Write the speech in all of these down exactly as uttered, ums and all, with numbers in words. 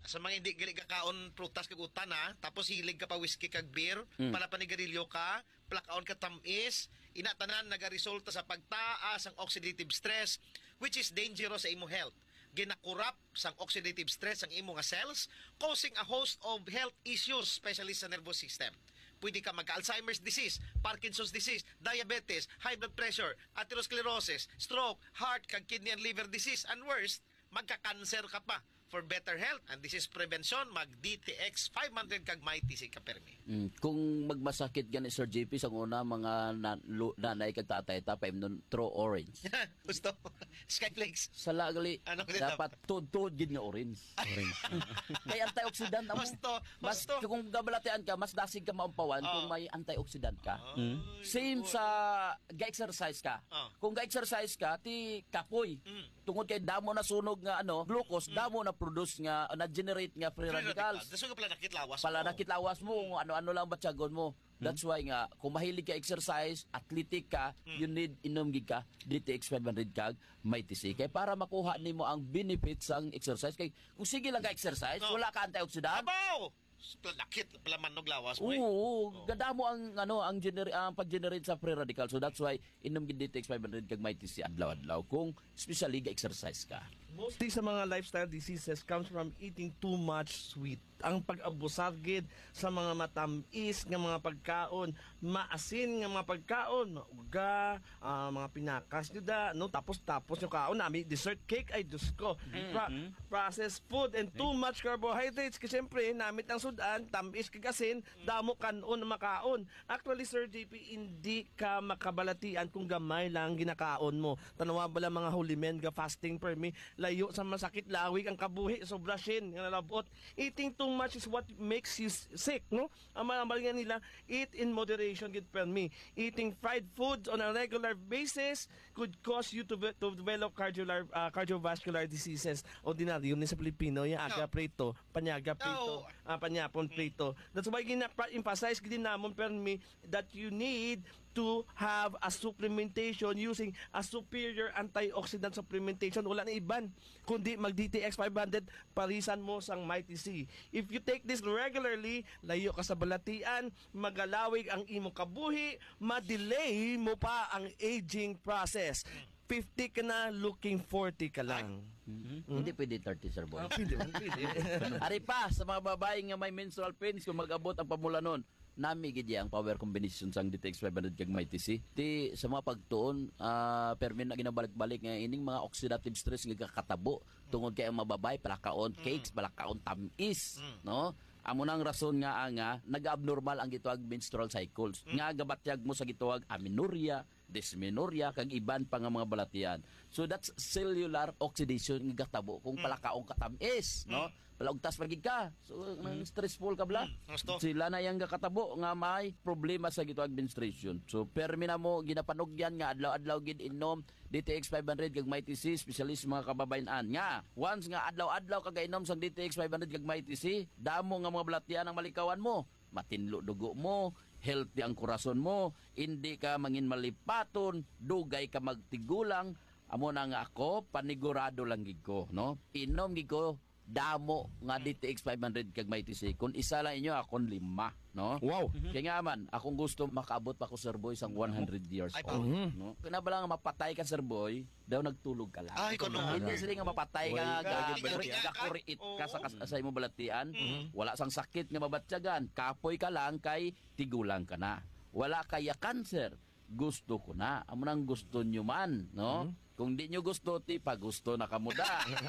sa mga hindi gali kakaon prutas kag utan ha, tapos hilig ka pa whiskey kag beer, Mm. pala panigarilyo ka, plakaon ka tamis, ina tanan nagaresulta sa pagtaas ang oxidative stress which is dangerous sa imong health. Ginakurap sang oxidative stress ang imong nga cells, causing a host of health issues, especially sa nervous system. Pwede ka magka-Alzheimer's disease, Parkinson's disease, diabetes, high blood pressure, atherosclerosis, stroke, heart, kag kidney and liver disease, and worst, magka-cancer ka pa. For better health, and this is prevention, mag-D T X five hundred kag Mighty si Kapermi. Mm, kung magmasakit gani Sir J P sa una mga na, lu, nanay kag tatay tapay nun throw orange. Gusto? Skyflakes. Sa lagali Ano ulit dapat tuod-tuod gid nga orange. Orange. Kay antioxidant amo. Gusto, Mas gusto. kung gabalatean ka mas dasig ka maumpawan Oh. kung may antioxidant ka. Ay, Same boy. sa ga-exercise ka. Oh. Kung ga-exercise ka, ti kapoy. Mm. Tungod kay damo na sunog nga ano, glucose, damo na produce nga na generate nga free, Free radicals. Daso nga pala nakitlawas Pala mo. nakitlawas mo kung ano-ano lang batyagon mo. That's why nga kung mahilig ka exercise, athletic ka, you need inom gid ka D T X five hundred kag Mighty C. Kay para makuha nimo ang benefits sa ang exercise kay kung sige lang ka exercise, No. wala ka antioxidant. Abaw! Nakit pala manog lawas mo. eh. Oo, gadamo ang ano ang gener ang pag-generate sa free radical. So that's why inom gid D T X five hundred kag Mighty C adlaw-adlaw kung especially ga exercise ka. Mostly sa mga lifestyle diseases comes from eating too much sweet. Ang pag-abusar gid sa mga matamis nga mga pagkaon, maasin nga mga pagkaon, mauga, ah, mga pinakas juda, no, tapos tapos yung kaon nami dessert cake ay Diyos ko. Pra- processed food and too much carbohydrates kasi syempre namit ang sudan, tamis kag asin, damo kanon na makaon. Actually Sir J P, hindi ka makabalatian kung gamay lang ginakaon mo. Tanawa bala mga holy men ga fasting per me, layo sa masakit lawig ang kabuhi sobra sin nga nalabot. Eating too much is what makes you sick, no? Ang malamal nga nila, eat in moderation gid per me. Eating fried foods on a regular basis could cause you to, to develop cardiovascular uh, cardiovascular diseases. Ordinaryo ni sa Pilipino yung aga No. prito, panyaga prito, No. ah, panyapon prito. That's why gina-emphasize gid namon per me that you need to have a supplementation using a superior antioxidant supplementation. Wala na iban kundi mag D T X five hundred parisan mo sang Mighty C. If you take this regularly, layo ka sa balatian, magalawig ang imong kabuhi, ma-delay mo pa ang aging process. fifty ka na, looking forty ka lang. Hindi pwede thirty Sir Boy. Ah, pwede, pwede. Ari pa sa mga babae nga may menstrual pains kung mag-abot ang pamulanon. Nami gid ang power combination sang D T X five hundred kag Mighty C. Ti sa mga pagtuon, ah permin na ginabalik-balik nga ining mga oxidative stress nga kakatabo tungod kay ang mga babae palakaon cakes, palakaon tamis, no? Amo nang rason nga nga nag-abnormal ang gituag menstrual cycles. Nga gabatyag mo sa gituag amenorrhea, dysmenorrhea kag iban pa nga mga balatian. So that's cellular oxidation nga gatabo kung palakaong katamis, no? Palagtas pagig ka. So nang stressful ka bla. Gusto. Sila na yang katabo nga may problema sa gituag menstruation. So permi na mo ginapanugyan nga adlaw-adlaw gid inom D T X five hundred kag Mighty C, specialist mga kababayan-an. Nga once nga adlaw-adlaw ka gainom sang D T X five hundred kag Mighty C, damo nga mga balatian ang malikawan mo. Matinlo dugo mo, healthy ang kurason mo, hindi ka mangin malipaton, dugay ka magtigulang. Amo na nga ako, panigurado lang gid ko, no? Inom gid ko damo nga D T X five hundred kag Mighty C. Kung isa lang inyo, akong lima, no? Wow. Kaya nga man, akong gusto makaabot pa ko Sir Boy sang one hundred years Ay, old, pa. no? Kaya bala nga mapatay ka Sir Boy, daw nagtulog ka lang. Ay, kuno. Hindi sila nga mapatay ka nga Wala. gagawin Wala. gakuriit ka sa, Oo. sa imo balatian. Wala sang sakit nga mabatyagan. Kapoy ka lang kay tigulang ka na. Wala kaya cancer. Gusto ko na. Amo nang gusto nyo man, no? Kung di nyo gusto, ti pa gusto na kamuda.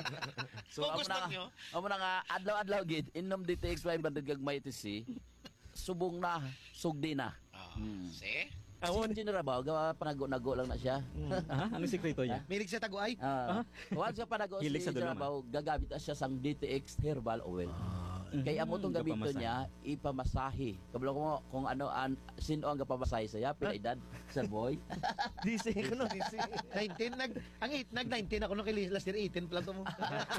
So, Kung amo gusto na, nyo. amo na nga, adlaw-adlaw gid, inom D T X five hundred kag Mighty C, subong na, sugdi na. Ah, Hmm. see? Awon din ra ba, gawa panago-nago lang na siya. Ah, ang sekreto niya. Milig sa taguay. Ah, once ka panago si Hilig sa dulo, Jarabaw, gagamit na siya sang D T X herbal oil. Kaya amo tong Mm, gamito gapamasahe. niya, ipamasahe. Kabalo ko kung ano an sino ang gapamasahe saya, pila edad, Sir Boy. D C ko no, D C. nineteen nag ang eight nag nineteen ako no kay last year eighteen pala to mo.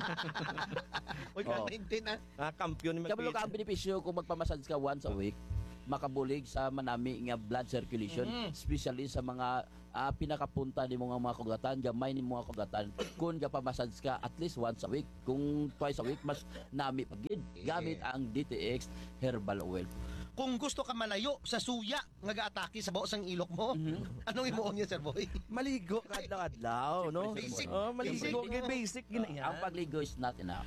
Oy ka Oh. nineteen ah. Ah, kampiyon ni Kabalo ka ang benepisyo kung magpamassage ka once a week, makabulig sa manami nga blood circulation, especially sa mga ah, pinakapunta ni mga mga kugatan, gamay ni mga kugatan. Kung gapamassage ka at least once a week, kung twice a week, mas nami pagid. Gamit ang D T X Herbal Oil. Kung gusto ka malayo sa suya nga gaatake sa baos ang ilok mo, anong imuon niya, Sir Boy? Maligo kadlaw-adlaw, no? Basic. Oh, maligo, Basic. basic, basic gina yan. Ang pagligo is not enough.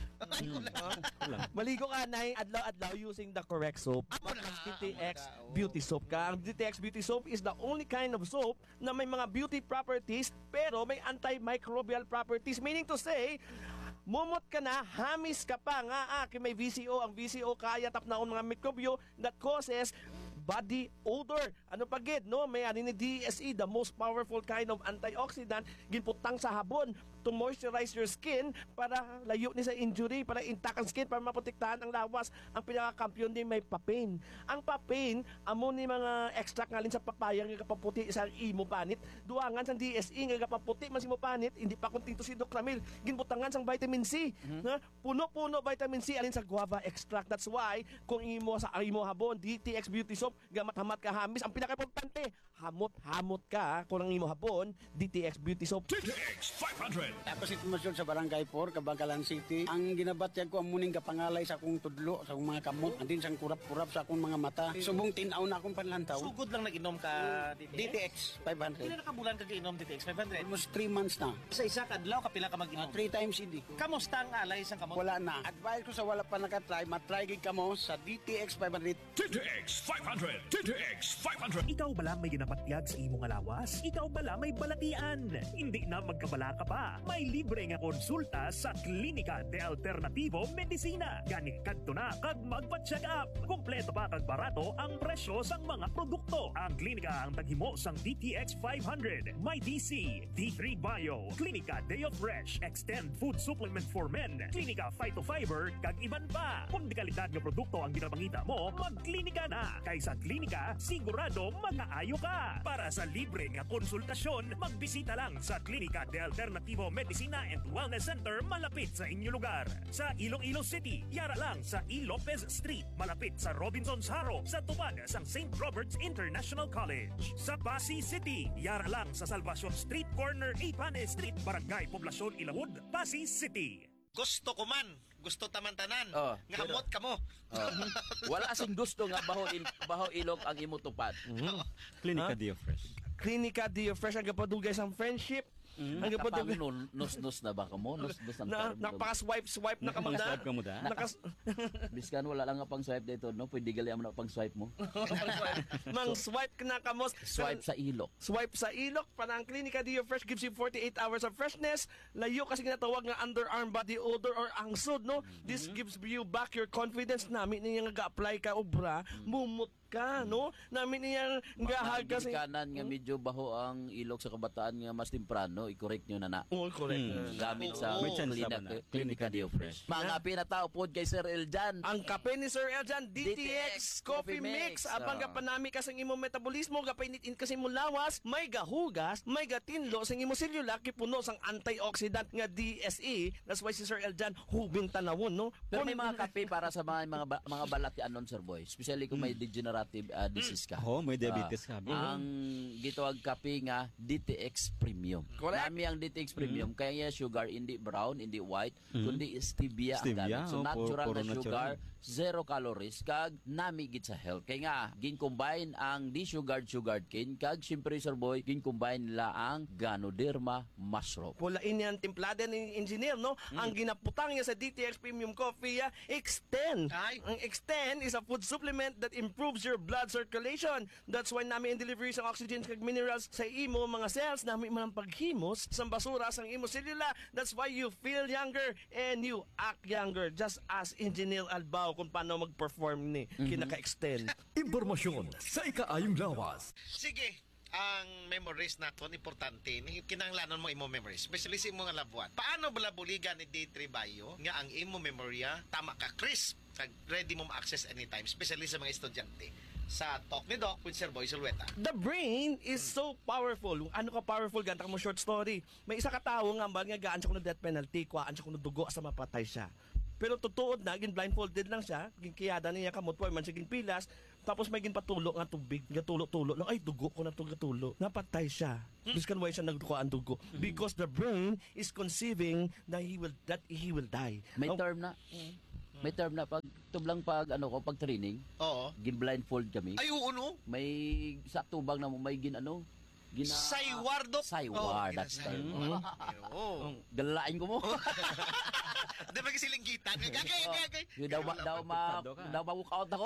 Maligo ka na adlaw-adlaw using the correct soap. Amo na. D T X Amo na, oo. Beauty Soap ka. Ang D T X Beauty Soap is the only kind of soap na may mga beauty properties pero may antimicrobial properties. Meaning to say, mumot ka na, hamis ka pa nga, ah, kay may V C O. Ang V C O kaya tap na mga mikrobyo that causes body odor. Ano pa gid, no? May ani ni D S E, the most powerful kind of antioxidant, ginputang sa habon to moisturize your skin para layo ni sa injury, para intact ang skin, para maprotektahan ang lawas. Ang pinaka-kampiyon din may papain. Ang papain, amo ni mga extract ngalin sa papaya nga kapaputi sa imo panit. Duangan sa D S E nga kapaputi man si mo panit, hindi pa kontento si Doc Ramil. Ginbutangan sang vitamin C. Na puno-puno vitamin C alin sa guava extract. That's why kung imo sa imo habon, D T X Beauty Soap, gamat-hamat ka hamis. Ang pinaka-importante, hamot-hamot ka kung ang imo habon, D T X Beauty Soap. D T X five hundred. Ako si Tumasyon sa Barangay four, Kabangkalan City. Ang ginabatyag ko ang muning kapangalay sa akong tudlo, sa akong mga kamot, andin sang kurap-kurap sa akong mga mata. Subong tinaw na akong panlantaw. Sugod lang nag-inom ka D T X five Pila hundred. na kabulan ka giinom D T X five hundred? Almost three months na. Sa isa ka adlaw kapila ka Uh, mag-inom. three times hindi. Kamusta ang alay sa kamot? Wala na. Advice ko sa wala pa nakatry, matry gid kamo sa D T X five hundred. D T X five hundred. D T X five hundred. Ikaw bala may ginapatyag sa imong alawas? Ikaw bala may balatian? Hindi na magkabala ka pa. May libre nga konsulta sa Klinika de Alternativo Medicina. Gani kadto na kag magpa-check up. Kompleto pa kag barato ang presyo sang mga produkto. Ang klinika ang taghimo sang D T X five hundred. May D C, D three Bio, Klinika Deo Fresh, Extend Food Supplement for Men, Klinika Phytofiber, kag iban pa. Kung di kalidad nga produkto ang ginapangita mo, magklinika na. Kaysa klinika, sigurado mag-aayo ka. Para sa libre nga konsultasyon, magbisita lang sa Klinika de Alternativo Medicina and Wellness Center malapit sa inyo lugar. Sa Iloilo City, yara lang sa E. Lopez Street, malapit sa Robinson's Haro, sa tubad sang Saint Robert's International College. Sa Pasig City, yara lang sa Salvacion Street, corner Ipane Street, Barangay Poblacion, Ilawod, Pasig City. Gusto ko man, gusto taman-tanan. Oh, nga pero- hamot ka mo. Oh. Wala sing gusto nga baho in, baho ilok ang imo tupad. Klinika Ha? Dio Fresh. Klinika Dio Fresh ang kapadugay sang friendship. Ang Kapag kapadugay nun, nus-nus na ba ka mo? Nus-nus ang na term. nakapaka-swipe-swipe na kamada. Nakapag-swipe ka mo da? Nakas Biskan wala lang nga pang swipe dito, no? Pwede gali mo na pang swipe mo. Mang swipe ka na kamos. Swipe sa ilok. Swipe sa ilok. Parang Klinika Dio Fresh gives you forty-eight hours of freshness. Layo kasi ginatawag nga underarm body odor or angsod, no? This gives you back your confidence. Namin niya nga ga-apply ka obra, mumot ka, no? Namin niya nga hag kasi. kanan nga medyo baho ang ilok sa kabataan nga mas temprano, i-correct nyo na na. Oh, correct. Hmm. Gamit sa May chance Klinika, naman na. Klinika Dio Fresh. Mga pinatao po kay Sir Eljan. Ang kape ni Sir Eljan, D T X Coffee Mix. Abang Ah. gapanami ka sa imong metabolismo, gapainitin kasi mo lawas, may gahugas, may gatinlo sa imong selula, kipuno sang antioxidant nga D S E. That's why si Sir Eljan hubing tanawon, no? Pero Kung- may mga kape para sa mga mga, ba- mga balat anon, Sir Boy. Especially kung may degenerative uh, disease ka. Oo, may diabetes Ah, ka. ang gitawag kape nga D T X Premium. Correct. Nami ang D T X Premium kaya niya sugar hindi brown, hindi white, kundi stevia, ang Stevia, gamit. So oh, natural puro na natural. sugar, zero calories kag nami gid sa health. Kaya nga gin-combine ang di-sugared sugared cane kag syempre, Sir Boy, gin-combine nila ang Ganoderma mushroom. Pulain niya ang timplada ni engineer, no? Ang ginaputang niya sa D T X Premium Coffee, ah, Extend. Ay. Ang Extend is a food supplement that improves your blood circulation. That's why namin delivery sa oxygen kag minerals sa imo mga cells, namin man ang paghimos sa basura sa imo selula. That's why you feel younger and you act younger. Just as Engineer Albao kung paano mag-perform ni kinaka-extend. Impormasyon sa ikaayong lawas. Sige, ang memories naton importante ni kinahanglanon mo imo memories, especially sa imo nga labuan. Paano bala buligan ni D three Bio nga ang imo memorya tama ka crisp kag ready mo ma-access anytime, especially sa mga estudyante sa Talk ni Doc with Sir Boy Sulweta. The brain is so powerful. Ano ka powerful, ganta mo short story. May isa ka tao nga ba nga gaan siya kuno death penalty, kuhaan siya kuno dugo sa mapatay siya. Pero totoo na, gin blindfolded lang siya, gin kiyada niya kamot po, man siya gin pilas, tapos may ginpatulo nga tubig, gatulo-tulo lang, ay dugo ko na to gatulo. Napatay siya. Biskan why siya nagduko ang dugo. Because the brain is conceiving that he will that he will die. May Oh, term na. May term na pag tublang pag ano ko pag training, Oo. gin blindfold kami. Ay, oo, no? May sa tubang na mo may gin ano, gina Saywardok. Saywar, Oo, that's the term. ginasaywar. Oo. Galain ko mo. Di ba kasilinggitan? Gagay, gagay. Yung daw ma, daw ma, daw ma walk out ako.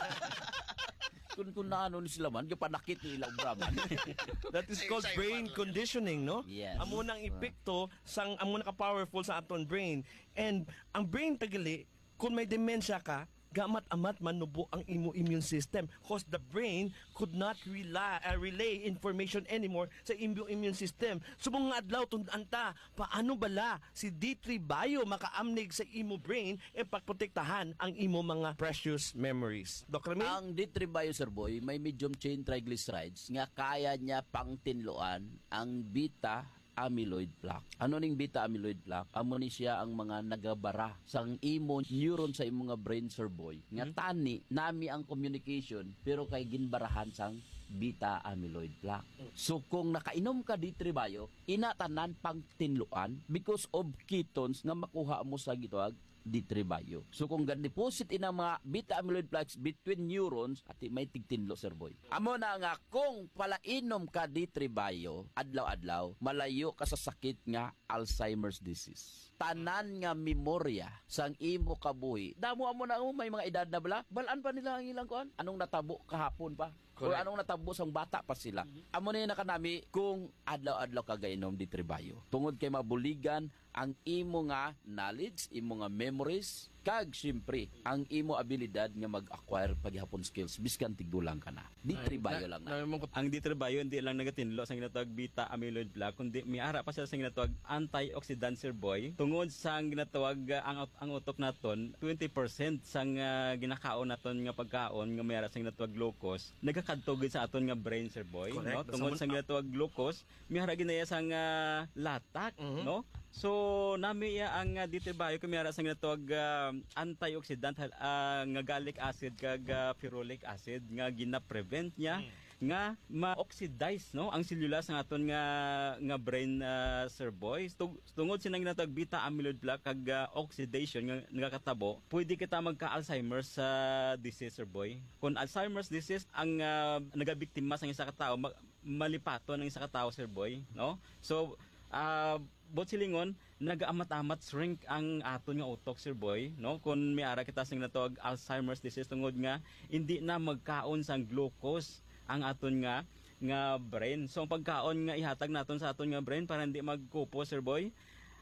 Kung kung na ano ni sila man, yung panakit ni ilang braman. That is Say- called say brain what? conditioning, no? Yes. Amo nang epekto sang amo na ka-powerful sa aton brain. And ang brain tagali, kung may dementia ka, gamat-amat manubo ang imo immune system because the brain could not rely, uh, relay information anymore sa imo immune system. Subong nga adlaw tund-an ta, paano bala si D three Bio makaamnig sa imo brain e pagprotektahan ang imo mga precious memories. Doc Ramil? Ang D three Bio, Sir Boy, may medium chain triglycerides nga kaya niya pang tinloan ang beta amyloid plaque. Ano ning beta amyloid plaque? Amo ni siya ang mga nagabara sang imo neuron sa imo nga brain, Sir Boy. Nga tani nami ang communication pero kay ginbarahan sang beta amyloid plaque. So kung nakainom ka D three Bio, inatanan pang tinluan because of ketones nga makuha mo sa gitawag D three Bio. So kung gan-deposit ina mga beta amyloid plaques between neurons at may tigtinlo, Sir Boy. Amo na nga kung palainom ka D three Bio adlaw-adlaw, malayo ka sa sakit nga Alzheimer's disease. Tanan nga memorya sang imo kabuhi. Damo amo na mo may mga edad na bala, balaan pa nila ang ilang kuan. Anong natabo kahapon pa? O Correct. anong natabo sang bata pa sila. Amo na yun na kanami kung adlaw-adlaw ka gainom D three Bio. Tungod kay mabuligan ang imo nga knowledge, imo nga memories, kag siyempre ang imo abilidad nga mag-acquire paghapon skills biskan tigulang ka na. D three Bio lang na. Ang D three Bio hindi lang nagatinlo sa ginatawag beta amyloid plaque kundi miara pa siya sa ginatawag antioxidant, Sir Boy. Tungod sa ginatawag uh, ang ang utok naton twenty percent sang uh, ginakaon naton nga pagkaon nga miara sa ginatawag glucose nagakadto gid sa aton nga brain, Sir Boy, Correct. no? Tungod sa ginatawag glucose miara ginaya sang uh, latak, Mhm. no? So nami iya ang uh, D three Bio kumiyara sa ginatawag uh, antioxidant uh, nga gallic acid kag uh, ferulic acid nga gina-prevent niya nga ma-oxidize, no, ang selula sa aton nga nga brain, uh, Sir Boy. Tung- tungod sa ginatawag beta amyloid plaque kag uh, oxidation nga nagakatabo, pwede kita magka-Alzheimer's sa disease, Sir Boy. Kung Alzheimer's disease ang uh, nagabiktima sa isa ka tawo, ma- malipaton ng isa ka tawo, Sir Boy, no? So uh, bot silingon nagaamat-amat shrink ang aton nga utok, Sir Boy, no? Kung may ara kita sing natawag Alzheimer's disease tungod nga hindi na magkaon sang glucose ang aton nga nga brain. So ang pagkaon nga ihatag naton sa aton nga brain para hindi magkupo, Sir Boy,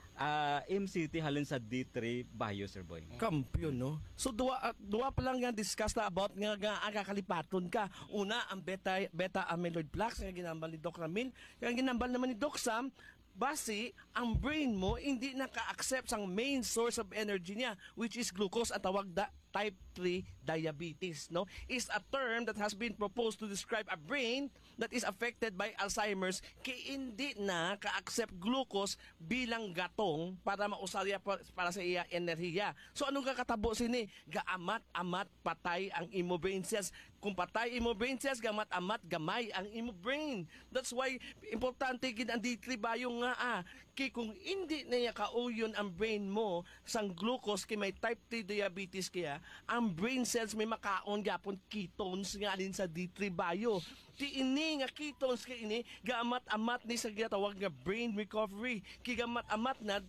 uh, M C T halin sa D three Bio, Sir Boy. Kampiyon, no? So, duwa, uh, duwa pa lang nga discuss na about nga, nga ang kakalipaton ka. Una, ang beta, beta amyloid plaques, nga ginambal ni Doc Ramil. Kaya ginambal naman ni Doc Sam, base, ang brain mo hindi naka-accept ang main source of energy niya, which is glucose at tawag da type three diabetes, no? Is a term that has been proposed to describe a brain that is affected by Alzheimer's kay hindi na ka-accept glucose bilang gatong para mausarya pa- para sa iya enerhiya. So anong kakatabo sini? Gaamat-amat patay ang imo brain cells. Kung patay imo brain cells, gamat-amat gamay ang imo brain. That's why importante gid ang D three Bio nga ah. Kay kung hindi na niya kauyon ang brain mo sang glucose kay may type three diabetes kaya, ang brain cells may makaon gapon ketones nga alin sa D three Bio. Ti ini nga ketones kay ini gamat-amat ni sa ginatawag nga brain recovery. Kay gamat-amat na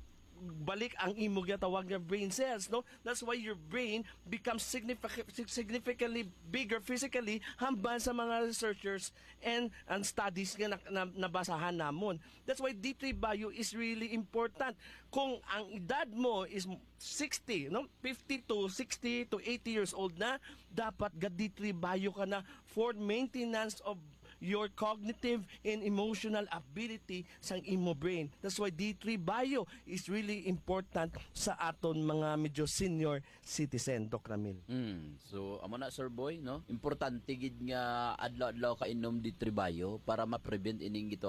balik ang imo ginatawag nga brain cells, no? That's why your brain becomes significant, significantly bigger physically hambal sa mga researchers and and studies nga na, na, nabasahan namon. That's why D three Bio is really important. Kung ang edad mo is sixty, no? fifty to sixty to eighty years old na, dapat ga D three Bio ka na for maintenance of your cognitive and emotional ability sang imo brain. That's why D three Bio is really important sa aton mga medyo senior citizen, Doc Ramil. Mm. So amo na, Sir Boy, no? Importante gid nga adlaw-adlaw ka inom D three Bio para ma-prevent ining gitawag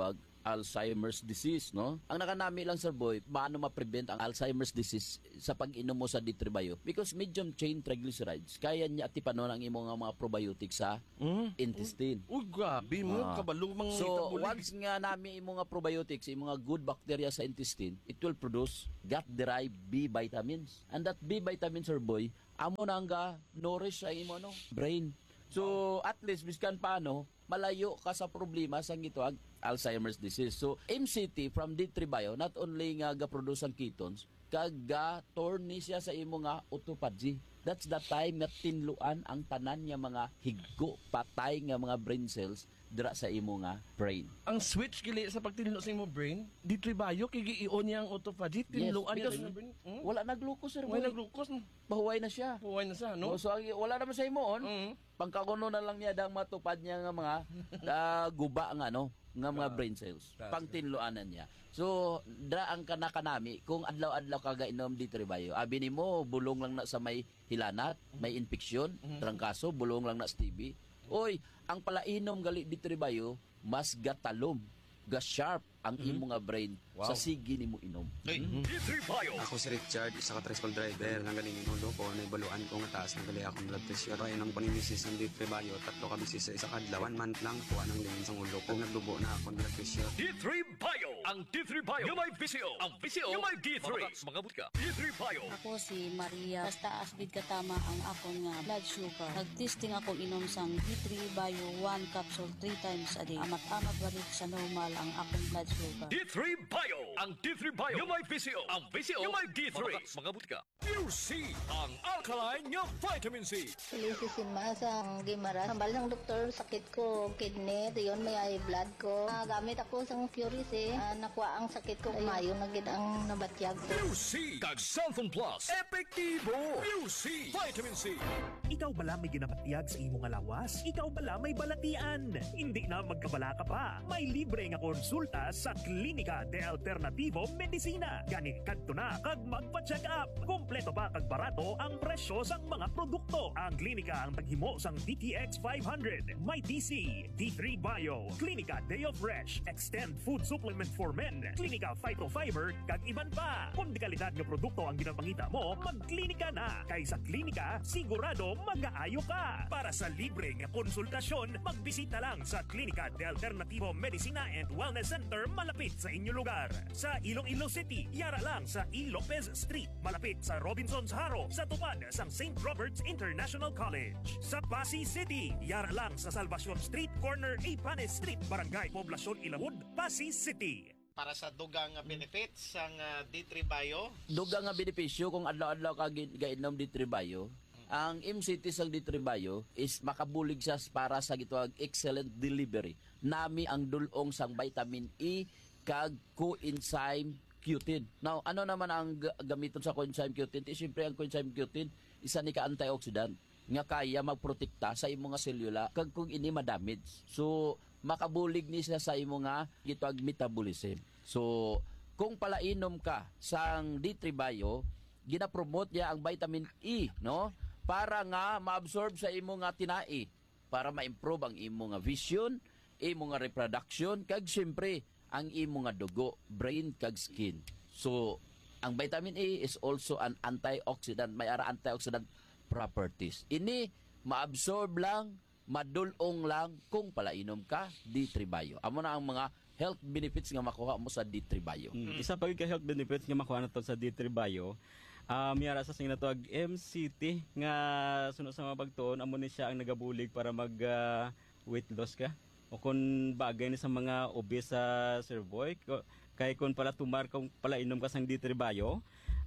Alzheimer's disease, no? Ang nakanami lang, Sir Boy, paano ma-prevent ang Alzheimer's disease sa pag-inom mo sa D three Bio? Because medium chain triglycerides, kaya niya tipanon ang imong mga probiotics sa Mm. intestine. Uy, grabe mo, Ah. kabalo mga So, itabulig. once nga namin yung mga probiotics, yung mga good bacteria sa intestine, it will produce gut-derived B vitamins. And that B vitamins, Sir Boy, amo na nga nourish sa imo no, brain. So, at least, biskan paano, malayo ka sa problema sa gitwag Alzheimer's disease. So, M C T from D three Bio, not only nga ga-produce ang ketones, kaga torni siya sa imo nga autophagy. That's the time nga tinluan ang tanan nga mga higgo, patay nga mga brain cells dira sa imo nga brain. Ang switch kili sa pagtinlo sa imo brain, di tribayo kigi-ion niya ang autophagy, tinluan niya because sa brain. Hmm? wala na glucose, Sir May Boy. naglukos, no? Bahuway na siya. Huway na sa, no? No? So, ang- wala naman sa imoon, Mm. pangkakuno na lang niya dang matupad niya nga mga ah, guba nga no, nga mga brain cells. Pangtinluanan niya. So, dra ang kanakanami, kung adlaw-adlaw ka gainom D three Bio, abi nimo bulong lang na sa may hilanat, may infeksyon, trangkaso, bulong lang na sa T B. Oy, ang palainom gali D three Bio, mas gatalom, ga-sharp ang imo nga brain sa sige nimo inom. Ay, D three Bio. Ako si Richard, isa ka tricycle driver. Nang galing inulo ko, naibaluan ko nga taas ng gali akong blood pressure. Kaya nang panimisis ng D three Bio, tatlo ka bisis sa isa kadlaw. One month lang, kuha ng limon sa ulo ko. Nagdubo na ako ng blood pressure. D three Bio. Ang D three Bio. Yung may visio. Ang visio. Yung may D three. Magabot ka. D three Bio. Ako si Maria. Basta asbid katama ang akong nga blood sugar. Nagtesting ako inom sang D three Bio one capsule three times a day. Amat-amat balik sa normal ang akong blood sugar. D three Bio. Ang D three Bio. Yung may visio. Ang visio. Yung may D three. Magabot ka. Pure C. Ang alkaline nga vitamin C. Silisisima sa Gimara. Hambal ng doktor, sakit ko, kidney, yun may high blood ko. Ah, gamit ako sa Curis eh. Ah, nakuha ang sakit ko. Mayo na gid ang nabatyag ko. Pure C. Kag Santhon Plus. Epektibo. Pure C. Vitamin C. Ikaw bala may ginapatyag sa imong alawas? Ikaw bala may balatian? Hindi na magkabala ka pa. May libre nga konsulta sa Klinika de Alternativo Medicina. Gani kadto na kag magpa-check up. Kompleto ba kag barato ang presyo sang mga produkto? Ang klinika ang taghimo sang D T X five hundred, may D C, D three Bio, Klinika Day of Fresh, Extend Food Supplement for Men, Klinika Phytofiber, kag iban pa. Kung di kalidad nga produkto ang ginapangita mo, magklinika na. Kay sa klinika, sigurado mag-aayo ka. Para sa libre nga konsultasyon, magbisita lang sa Klinika de Alternativo Medicina and Wellness Center malapit sa inyong lugar. Sa Iloilo City, yara lang sa E. Lopez Street, malapit sa Robinson's Haro, sa tupad sang Saint Robert's International College. Sa Pasig City, yara lang sa Salvacion Street, corner A. Panes Street, Barangay Poblacion Ilawod, Pasig City. para sa dugang benefits sang uh, D three Bio. Dugang nga benepisyo kung adlaw-adlaw ka gi- gainom D three Bio, ang M C T sa D three Bio is makabulig siya para sa gitawag excellent delivery. Nami ang dulong sang vitamin E kag coenzyme Q ten. Now, ano naman ang g- gamiton sa coenzyme Q ten? Di siyempre ang coenzyme Q ten isa ni ka antioxidant nga kaya magprotekta sa imong nga selula kag kung ini madamage. So, makabulig ni siya sa imong nga gitawag metabolism. So, kung palainom ka sang D three Bio, gina-promote niya ang vitamin E, no? Para nga ma-absorb sa imo nga tinai, para ma-improve ang imo nga vision, imo nga reproduction, kag siyempre ang imo nga dugo, brain kag skin. So, ang vitamin E is also an antioxidant, may ara antioxidant properties. Ini ma-absorb lang, madulong lang kung palainom ka D three Bio. Amo na ang mga health benefits nga makuha mo sa D three Bio. Mm. Isa pa ka health benefits nga makuha nato sa D three Bio. Um, yara sa sing natawag M C T nga sunod sa mga pagtuon amo ni siya ang nagabulig para mag uh, weight loss ka. O kung bagay ni sa mga obese sa Sir Boy, kay kung pala tumar kung pala inom ka sang D three Bio,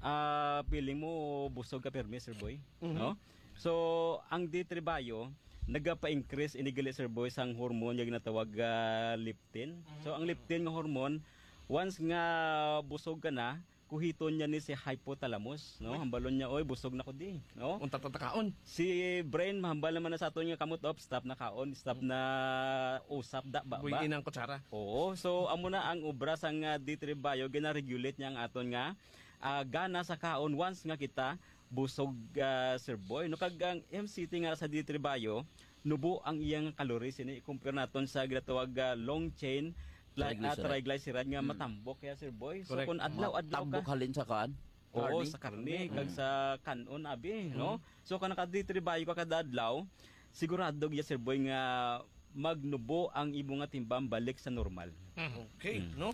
uh, feeling mo busog ka permi Sir Boy, mm-hmm. no? So ang D three Bio nagapa-increase inigali Sir Boy sang hormone nga ginatawag uh, leptin. So ang leptin nga hormone once nga busog ka na, kuhiton niya ni si hypothalamus, no? Hambalon niya, oy busog na ko di, no? Unta tatakaon. Si brain mahambal naman na sa aton nga kamot up, stop na kaon, stop na usap da ba. Buyin ang kutsara. Oo, so amo na ang obra sang uh, D three Bio gina-regulate niya ang aton nga uh, gana sa kaon once nga kita busog uh, Sir Boy. No kag ang M C T nga sa D three Bio, nubo ang iyang calories ini i-compare naton sa ginatawag uh, long chain Try, uh, Triglyceride. triglyceride nga Mm. matambok kaya Sir Boy. So Correct. kung adlaw-adlaw ka Tambok halin sa kaan. Oo, Karni? sa karne, Mm. kag sa kanon abi, no? So kana ka ditribayo ka kada adlaw, sigurado ya Sir Boy nga magnubo ang imo nga timbang balik sa normal. Okay, no?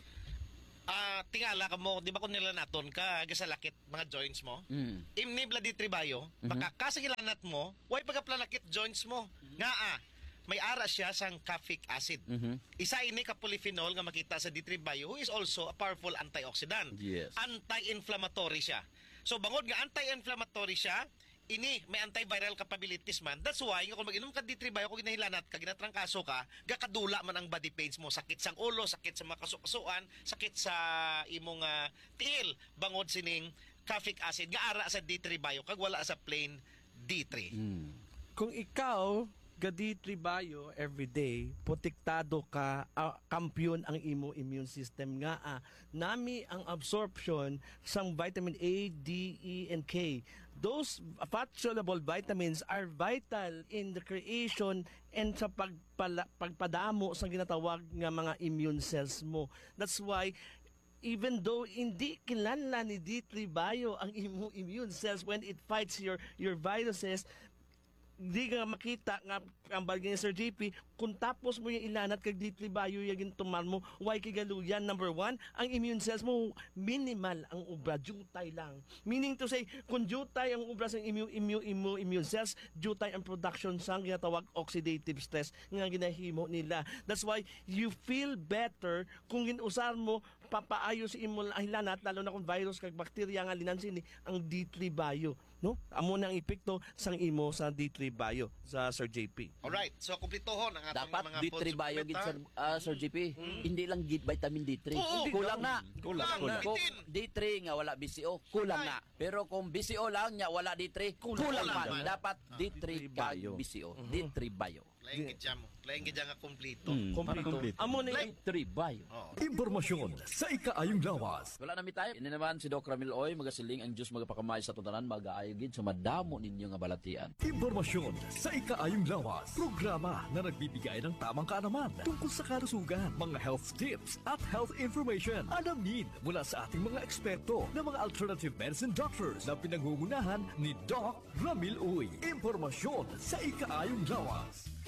Ah, tingala ka mo, di ba kung nilanaton ka, aga sa lakit mga joints mo? Mm. Imni bladi tribayo, Mhm. makakasagilanat mo, way pagaplanakit joints mo. Nga ah, may ara siya sang caffeic acid. Mhm. Isa ini ka polyphenol nga makita sa D three bio who is also a powerful antioxidant. Yes. Anti-inflammatory siya. So bangod nga anti-inflammatory siya, ini may antiviral capabilities man. That's why nga kung mag-inom ka D three bio kung ginahilanat ka, ginatrangkaso ka, gakadula man ang body pains mo, sakit sang ulo, sakit sa mga kasukasuan, sakit sa imong uh, tiil, bangod sining caffeic acid nga ara sa D three bio kag wala sa plain D three. Mm. Kung ikaw gadi tribayo every day, protektado ka, ah, kampiyon ang imo immune system nga ah, nami ang absorption sang vitamin A, D, E, and K. Those fat-soluble vitamins are vital in the creation and sa pagpala, pagpadamo sa ginatawag nga mga immune cells mo. That's why even though hindi kinahanglan ni D three bio ang imo immune cells when it fights your your viruses, di ka makita nga ang bagay ni Sir J P, kung tapos mo yung ilanat kag D three bio yung tumal mo, why kigaluyan? Number one, ang immune cells mo minimal ang ubra, jutay lang. Meaning to say, kung jutay ang ubra sa immune, immune, immune, immune cells, jutay ang production sa ginatawag oxidative stress nga ginahimo nila. That's why you feel better kung ginusar mo papaayo sa imo ilanat, lalo na kung virus kag bakterya nga linansin ni ang D three bio. No? Amo na ang epekto sang imo sa D three bio sa Sir J P. Alright, so kumplitohon ang atong Dapat mga D food three bio supplement, gid ha? Sir, ah, Sir G P. Hindi lang gid vitamin D three. Oo, kulang na. Kulang, kulang. Kung D three nga wala B C O, kulang na. Pero kung B C O lang nya wala D three, kulang, Kulang man. man. Dapat D three bio. bio. B C O, D three bio. Laing gid mo. Laing gid nga kumplito. Mm, para Kompleto. complete. Amo na D three bio. Oh. Impormasyon sa ikaayong lawas. Wala na mi tayo. Ini naman si Doc Ramil Oy, magasiling ang Diyos magapakamay sa tutanan, mag-aayo gid so madamo ninyo nga balatian. Impormasyon sa ikaayong lawas. Programa na nagbibigay ng tamang kaalaman tungkol sa kalusugan, mga health tips at health information. Alamin mula sa ating mga eksperto na mga alternative medicine doctors na pinangungunahan ni Doc Ramil Uy. Impormasyon sa ikaayong lawas.